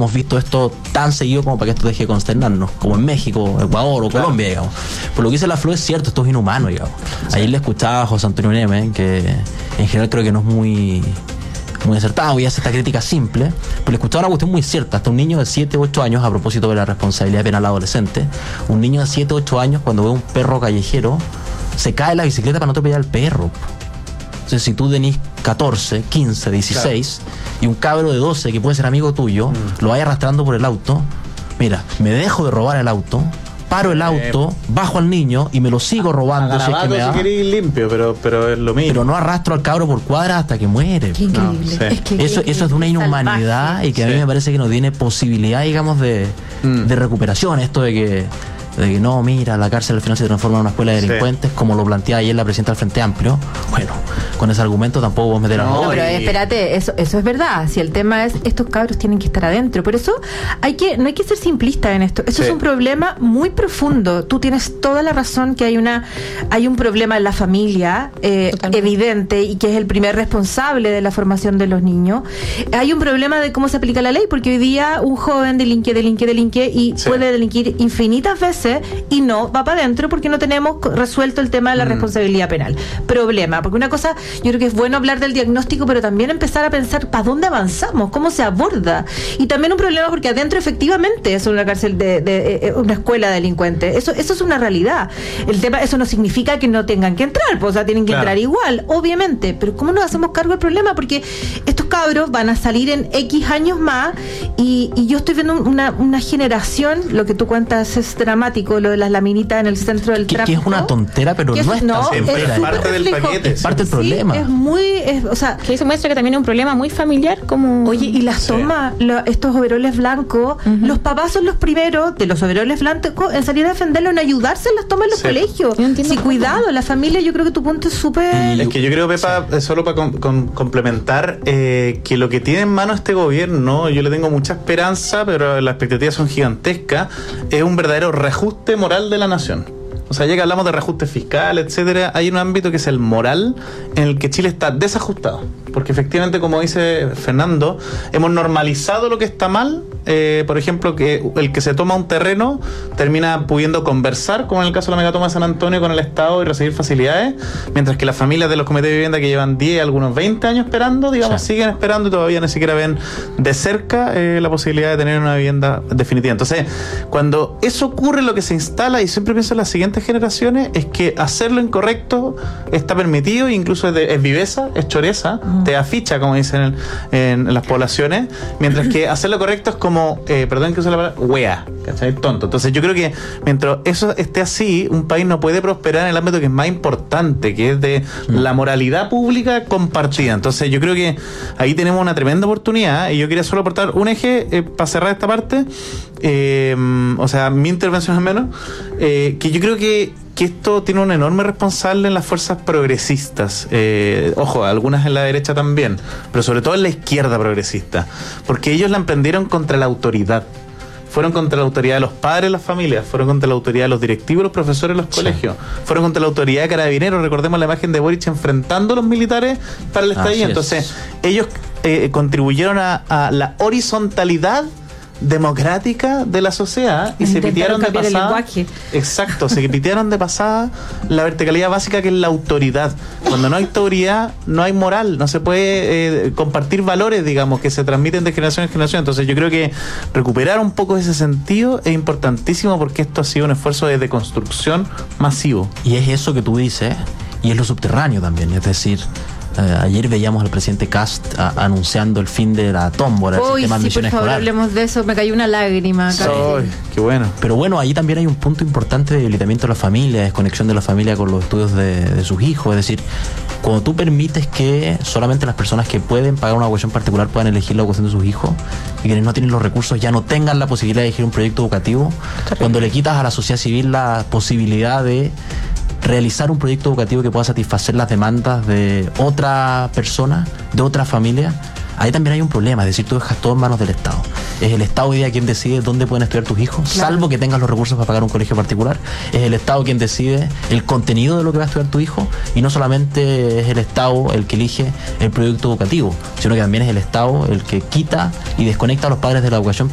hemos visto esto tan seguido como para que esto deje de consternarnos, como en México, Ecuador o Colombia, digamos. Por lo que dice la Flo es cierto, esto es inhumano, digamos. Ayer le escuchaba a José Antonio Neme, que en general creo que no es muy acertado y hace esta crítica simple, pero le escuchaba una cuestión muy cierta. Hasta un niño de 7, 8 años, a propósito de la responsabilidad penal adolescente, un niño de 7, 8 años cuando ve un perro callejero se cae en la bicicleta para no atropellar al perro. Entonces, si tú tenés 14, 15, 16 y un cabro de 12 que puede ser amigo tuyo, lo vaya arrastrando por el auto, mira, me dejo de robar el auto, paro el auto, bajo al niño y me lo sigo robando. Si es que me da. Si queréis limpio, pero es lo mismo. Pero no arrastro al cabro por cuadras hasta que muere. Qué increíble. No, sí. Es que eso es de una inhumanidad salvaje. Y que a mí me parece que no tiene posibilidad, digamos, de recuperación. Esto de que no, mira, la cárcel al final se transforma en una escuela de delincuentes, como lo planteaba ayer la presidenta del Frente Amplio. Bueno, con ese argumento tampoco vos meter a No, pero espérate, eso es verdad. Si el tema es, estos cabros tienen que estar adentro. Por eso no hay que ser simplista en esto. Esto es un problema muy profundo. Tú tienes toda la razón que hay un problema en la familia evidente, y que es el primer responsable de la formación de los niños. Hay un problema de cómo se aplica la ley, porque hoy día un joven delinque y puede delinquir infinitas veces y no va para adentro porque no tenemos resuelto el tema de la responsabilidad penal. Problema, porque una cosa, yo creo que es bueno hablar del diagnóstico, pero también empezar a pensar para dónde avanzamos, cómo se aborda. Y también un problema porque adentro efectivamente es una cárcel de una escuela de delincuentes. Eso es una realidad. El tema, eso no significa que no tengan que entrar, pues, o sea, tienen que entrar igual, obviamente, pero ¿cómo nos hacemos cargo del problema? Porque estos cabros van a salir en X años más y yo estoy viendo una generación, lo que tú cuentas es dramático, lo de las laminitas en el centro del tráfico. Que es una tontera, pero no es tan tontera. Es parte del paquete. Es parte del problema. O sea, que eso muestra que también es un problema muy familiar, como... Oye, y las tomas, estos overoles blancos, los papás son los primeros de los overoles blancos en salir a defenderlo, en ayudarse en las tomas en los colegios. Sí, cuidado, la familia, yo creo que tu punto es súper... Es que yo creo, Pepa, solo para complementar, que lo que tiene en mano este gobierno, yo le tengo mucha esperanza, pero las expectativas son gigantescas, es un verdadero reajuste moral de la nación. O sea, ya que hablamos de reajuste fiscal, etcétera, hay un ámbito que es el moral, en el que Chile está desajustado. Porque efectivamente, como dice Fernando, hemos normalizado lo que está mal. Por ejemplo, que el que se toma un terreno termina pudiendo conversar, como en el caso de la megatoma de San Antonio, con el Estado y recibir facilidades, mientras que las familias de los comités de vivienda que llevan 10, algunos 20 años esperando, digamos, siguen esperando y todavía ni siquiera ven de cerca la posibilidad de tener una vivienda definitiva. Entonces, cuando eso ocurre, lo que se instala, y siempre pienso en las siguientes generaciones, es que hacer lo incorrecto está permitido, incluso es viveza, es choreza, te aficha, como dicen en las poblaciones, mientras que hacer lo correcto es como, perdón que use la palabra, wea, ¿cachai? Tonto. Entonces yo creo que mientras eso esté así, un país no puede prosperar en el ámbito que es más importante, que es de la moralidad pública compartida. Entonces yo creo que ahí tenemos una tremenda oportunidad, y yo quería solo aportar un eje para cerrar esta parte, o sea, mi intervención al menos, que yo creo que esto tiene un enorme responsable en las fuerzas progresistas, ojo, algunas en la derecha también, pero sobre todo en la izquierda progresista, porque ellos la emprendieron contra la autoridad. Fueron contra la autoridad de los padres de las familias, fueron contra la autoridad de los directivos, los profesores de los colegios, fueron contra la autoridad de Carabineros. Recordemos la imagen de Boric enfrentando a los militares para el estallido. Entonces, ellos contribuyeron a la horizontalidad democrática de la sociedad y se pitearon de pasada. Exacto, se pitearon de pasada la verticalidad básica, que es la autoridad. Cuando no hay autoridad, no hay moral, no se puede compartir valores, digamos, que se transmiten de generación en generación. Entonces yo creo que recuperar un poco ese sentido es importantísimo, porque esto ha sido un esfuerzo de deconstrucción masivo. Y es eso que tú dices, y es lo subterráneo también, es decir, ayer veíamos al presidente Kast anunciando el fin de la tómbola, el sistema de admisión escolar. Hablemos de eso, me cayó una lágrima. Qué bueno. Pero bueno, ahí también hay un punto importante de debilitamiento de la familia, desconexión de la familia con los estudios de sus hijos. Es decir, cuando tú permites que solamente las personas que pueden pagar una educación particular puedan elegir la educación de sus hijos, y quienes no tienen los recursos ya no tengan la posibilidad de elegir un proyecto educativo, cuando le quitas a la sociedad civil la posibilidad de realizar un proyecto educativo que pueda satisfacer las demandas de otra persona, de otra familia, ahí también hay un problema. Es decir, tú dejas todo en manos del Estado. Es el Estado hoy día quien decide dónde pueden estudiar tus hijos, salvo que tengas los recursos para pagar un colegio particular. Es el Estado quien decide el contenido de lo que va a estudiar tu hijo, y no solamente es el Estado el que elige el proyecto educativo, sino que también es el Estado el que quita y desconecta a los padres de la educación